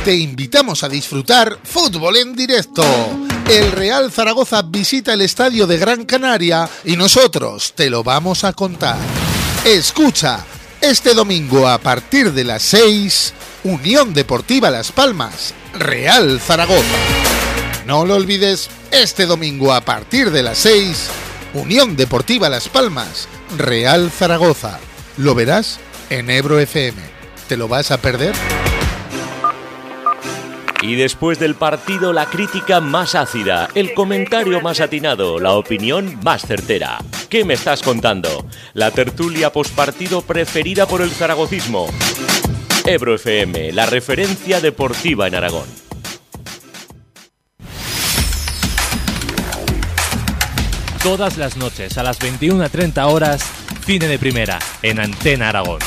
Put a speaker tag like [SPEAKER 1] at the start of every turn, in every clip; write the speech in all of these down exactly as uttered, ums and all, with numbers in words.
[SPEAKER 1] te invitamos a disfrutar fútbol en directo. El Real Zaragoza visita el estadio de Gran Canaria y nosotros te lo vamos a contar. Escucha, este domingo a partir de las seis, Unión Deportiva Las Palmas, Real Zaragoza. No lo olvides, este domingo a partir de las seis, Unión Deportiva Las Palmas, Real Zaragoza. Lo verás en Ebro F M. ¿Te lo vas a perder?
[SPEAKER 2] Y después del partido, la crítica más ácida, el comentario más atinado, la opinión más certera. ¿Qué me estás contando? La tertulia postpartido preferida por el zaragocismo. Ebro F M, la referencia deportiva en Aragón.
[SPEAKER 3] Todas las noches a las veintiuna treinta horas, Cine de Primera, en Antena Aragón.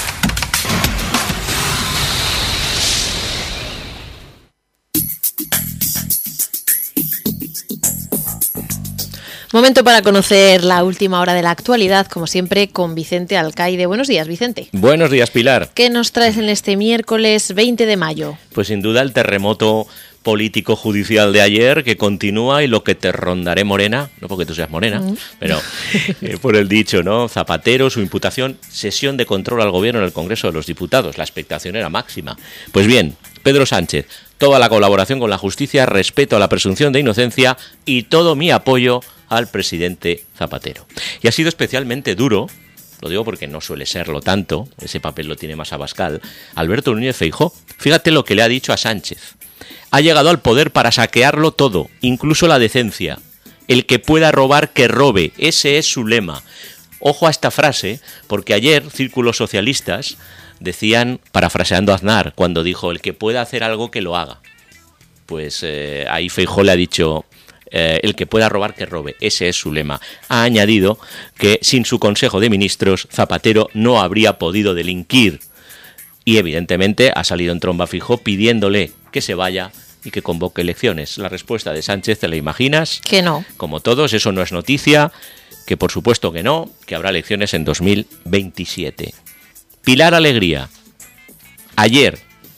[SPEAKER 4] Momento para conocer la última hora de la actualidad, como siempre, con Vicente Alcaide. Buenos días, Vicente.
[SPEAKER 2] Buenos días, Pilar.
[SPEAKER 4] ¿Qué nos traes en este miércoles veinte de mayo?
[SPEAKER 2] Pues sin duda el terremoto político-judicial de ayer, que continúa, y lo que te rondaré morena, no porque tú seas morena, mm. pero eh, por el dicho, ¿no? Zapatero, su imputación, sesión de control al gobierno en el Congreso de los Diputados. La expectación era máxima. Pues bien, Pedro Sánchez, toda la colaboración con la justicia, respeto a la presunción de inocencia y todo mi apoyo al presidente Zapatero. Y ha sido especialmente duro, lo digo porque no suele serlo tanto, ese papel lo tiene más Abascal, Alberto Núñez Feijóo. Fíjate lo que le ha dicho a Sánchez. Ha llegado al poder para saquearlo todo, incluso la decencia. El que pueda robar, que robe. Ese es su lema. Ojo a esta frase, porque ayer círculos socialistas decían, parafraseando a Aznar, cuando dijo, el que pueda hacer algo, que lo haga. Pues eh, ahí Feijóo le ha dicho, eh, el que pueda robar, que robe. Ese es su lema. Ha añadido que sin su Consejo de Ministros, Zapatero no habría podido delinquir. Y evidentemente ha salido en tromba Feijóo pidiéndole que se vaya y que convoque elecciones. La respuesta de Sánchez, ¿te la imaginas?
[SPEAKER 4] Que no.
[SPEAKER 2] Como todos, eso no es noticia, que por supuesto que no, que habrá elecciones en dos mil veintisiete. Pilar Alegría, ayer,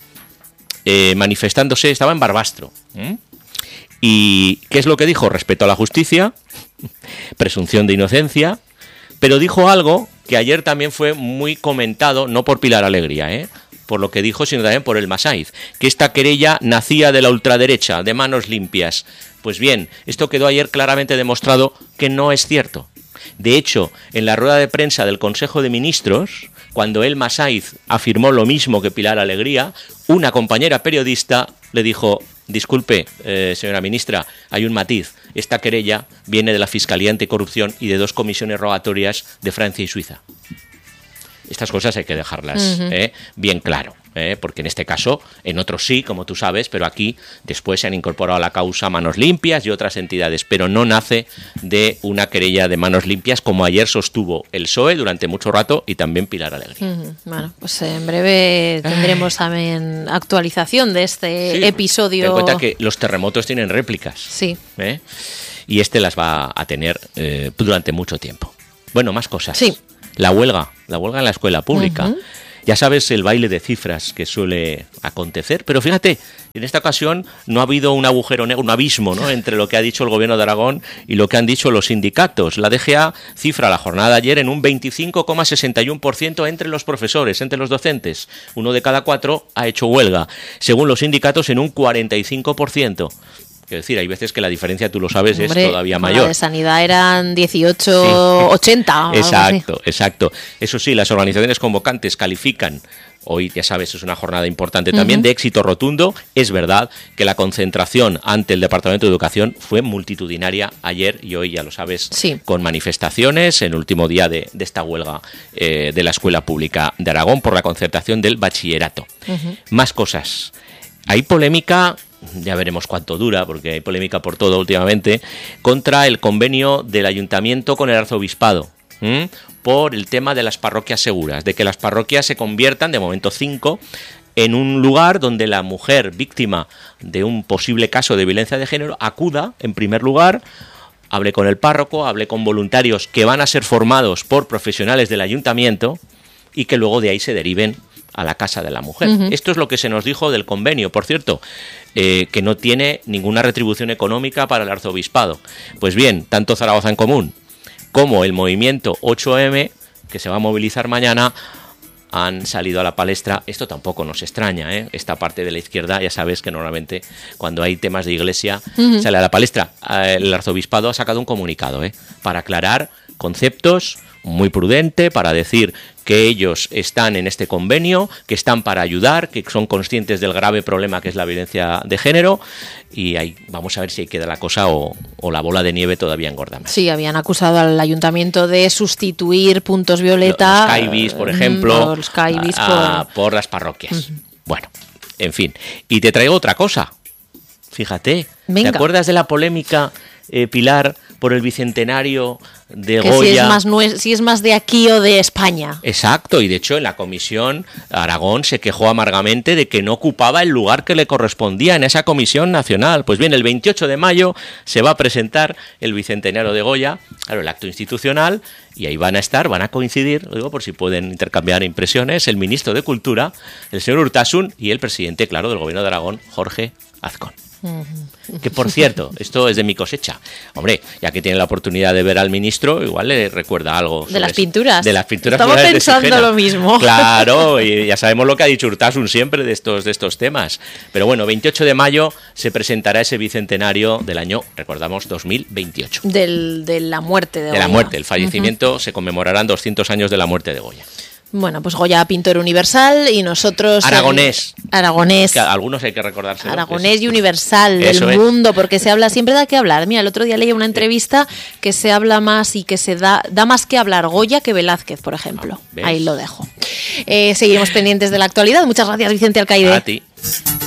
[SPEAKER 2] eh, manifestándose, estaba en Barbastro. ¿Mm? ¿Y qué es lo que dijo? Respeto a la justicia, presunción de inocencia, pero dijo algo que ayer también fue muy comentado, no por Pilar Alegría, ¿eh? por lo que dijo, sino también por el Masaiz, que esta querella nacía de la ultraderecha, de manos limpias. Pues bien, esto quedó ayer claramente demostrado que no es cierto. De hecho, en la rueda de prensa del Consejo de Ministros, cuando el Masaiz afirmó lo mismo que Pilar Alegría, una compañera periodista le dijo, disculpe, eh, señora ministra, hay un matiz. Esta querella viene de la Fiscalía Anticorrupción y de dos comisiones rogatorias de Francia y Suiza. Estas cosas hay que dejarlas uh-huh. eh, bien claro, eh, porque en este caso, en otros sí, como tú sabes, pero aquí después se han incorporado a la causa Manos Limpias y otras entidades, pero no nace de una querella de manos limpias, como ayer sostuvo el P S O E durante mucho rato y también Pilar Alegría.
[SPEAKER 4] Uh-huh. Bueno, pues en breve tendremos también actualización de este sí, episodio.
[SPEAKER 2] Ten en cuenta que los terremotos tienen réplicas.
[SPEAKER 4] Sí.
[SPEAKER 2] ¿eh? Y este las va a tener eh, durante mucho tiempo. Bueno, más cosas.
[SPEAKER 4] Sí.
[SPEAKER 2] La huelga, la huelga en la escuela pública.
[SPEAKER 4] Uh-huh.
[SPEAKER 2] Ya sabes el baile de cifras que suele acontecer, pero fíjate, en esta ocasión no ha habido un agujero negro, un abismo, ¿no?, entre lo que ha dicho el gobierno de Aragón y lo que han dicho los sindicatos. La D G A cifra la jornada de ayer en un veinticinco coma sesenta y uno por ciento entre los profesores, entre los docentes. Uno de cada cuatro ha hecho huelga. Según los sindicatos, en un cuarenta y cinco por ciento. Quiero decir, hay veces que la diferencia, tú lo sabes, Hombre, es todavía mayor.
[SPEAKER 4] La de sanidad eran dieciocho ochenta.
[SPEAKER 2] Sí. Exacto, exacto. Eso sí, las organizaciones convocantes califican, hoy ya sabes, es una jornada importante también, uh-huh. de éxito rotundo. Es verdad que la concentración ante el Departamento de Educación fue multitudinaria ayer y hoy, ya lo sabes,
[SPEAKER 4] sí.
[SPEAKER 2] con manifestaciones en el último día de, de esta huelga eh, de la Escuela Pública de Aragón por la concertación del bachillerato. Uh-huh. Más cosas. Hay polémica, ya veremos cuánto dura, porque hay polémica por todo últimamente, contra el convenio del ayuntamiento con el arzobispado, ¿m? por el tema de las parroquias seguras, de que las parroquias se conviertan, de momento cinco, en un lugar donde la mujer víctima de un posible caso de violencia de género acuda, en primer lugar, hable con el párroco, hable con voluntarios que van a ser formados por profesionales del ayuntamiento y que luego de ahí se deriven a la Casa de la Mujer.
[SPEAKER 4] Uh-huh.
[SPEAKER 2] Esto es lo que se nos dijo del convenio, por cierto, eh, que no tiene ninguna retribución económica para el arzobispado. Pues bien, tanto Zaragoza en Común como el movimiento ocho eme, que se va a movilizar mañana, han salido a la palestra. Esto tampoco nos extraña, ¿eh? Esta parte de la izquierda, ya sabes que normalmente cuando hay temas de iglesia uh-huh. sale a la palestra. El arzobispado ha sacado un comunicado, ¿eh? Para aclarar conceptos, muy prudente, para decir que ellos están en este convenio, que están para ayudar, que son conscientes del grave problema que es la violencia de género, y ahí vamos a ver si ahí queda la cosa o, o la bola de nieve todavía engorda más.
[SPEAKER 4] Sí, habían acusado al ayuntamiento de sustituir puntos violeta,
[SPEAKER 2] los caibis, por ejemplo,
[SPEAKER 4] los caibis
[SPEAKER 2] a,
[SPEAKER 4] por...
[SPEAKER 2] por las parroquias. Uh-huh. Bueno, en fin. Y te traigo otra cosa. Fíjate,
[SPEAKER 4] Venga.
[SPEAKER 2] ¿te acuerdas de la polémica, eh, Pilar, por el bicentenario de
[SPEAKER 4] que
[SPEAKER 2] Goya?
[SPEAKER 4] Si es, más nue- si es más de aquí o de España.
[SPEAKER 2] Exacto, y de hecho en la comisión Aragón se quejó amargamente de que no ocupaba el lugar que le correspondía en esa comisión nacional. Pues bien, el veintiocho de mayo se va a presentar el bicentenario de Goya, claro, el acto institucional, y ahí van a estar, van a coincidir, lo digo por si pueden intercambiar impresiones, el ministro de Cultura, el señor Urtasun, y el presidente, claro, del gobierno de Aragón, Jorge Azcón. Que por cierto, esto es de mi cosecha. Hombre, ya que tiene la oportunidad de ver al ministro, igual le recuerda algo.
[SPEAKER 4] De las pinturas.
[SPEAKER 2] De las pinturas.
[SPEAKER 4] Estamos pensando lo mismo.
[SPEAKER 2] Claro, y ya sabemos lo que ha dicho Urtasun siempre de estos, de estos temas. Pero bueno, veintiocho de mayo se presentará ese bicentenario del año, recordamos, dos mil veintiocho.
[SPEAKER 4] Del, de la muerte de Goya.
[SPEAKER 2] De la muerte, el fallecimiento, uh-huh. se conmemorarán doscientos años de la muerte de Goya.
[SPEAKER 4] Bueno, pues Goya, pintor universal, y nosotros...
[SPEAKER 2] Aragonés.
[SPEAKER 4] El, aragonés.
[SPEAKER 2] Que a algunos hay que recordarse.
[SPEAKER 4] Aragonés y universal del
[SPEAKER 2] Eso
[SPEAKER 4] mundo,
[SPEAKER 2] es.
[SPEAKER 4] Porque se habla siempre de qué hablar. Mira, el otro día leí una entrevista que se habla más y que se da, da más que hablar Goya que Velázquez, por ejemplo.
[SPEAKER 2] ¿Ves?
[SPEAKER 4] Ahí lo dejo. Eh, seguiremos pendientes de la actualidad. Muchas gracias, Vicente Alcaide.
[SPEAKER 2] A ti.